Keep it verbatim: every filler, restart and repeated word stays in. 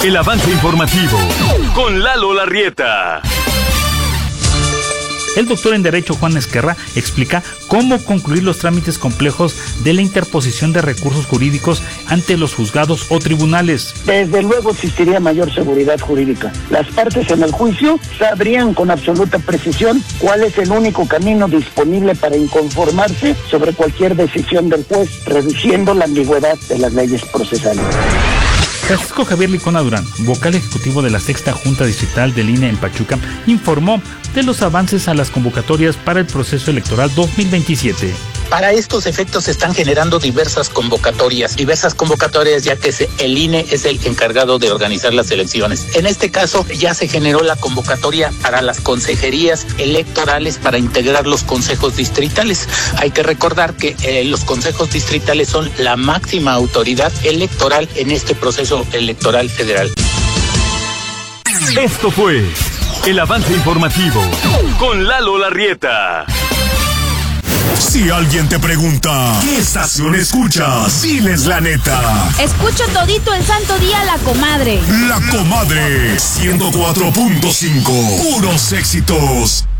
El avance informativo con Lalo Larrieta. El doctor en Derecho Juan Ezquerra explica cómo concluir los trámites complejos de la interposición de recursos jurídicos ante los juzgados o tribunales. Desde luego existiría mayor seguridad jurídica. Las partes en el juicio sabrían con absoluta precisión cuál es el único camino disponible para inconformarse sobre cualquier decisión del juez, reduciendo la ambigüedad de las leyes procesales. Francisco Javier Licona Durán, vocal ejecutivo de la Sexta Junta Distrital del I N E en Pachuca, informó de los avances a las convocatorias para el proceso electoral dos mil veintisiete. Para estos efectos se están generando diversas convocatorias, diversas convocatorias ya que se, el I N E es el encargado de organizar las elecciones. En este caso ya se generó la convocatoria para las consejerías electorales para integrar los consejos distritales. Hay que recordar que eh, los consejos distritales son la máxima autoridad electoral en este proceso electoral federal. Esto fue el avance informativo con Lalo Larrieta. Si alguien te pregunta, ¿qué estación escuchas? Diles la neta. Escucho todito el santo día La Comadre. La Comadre, ciento cuatro punto cinco. Puros éxitos.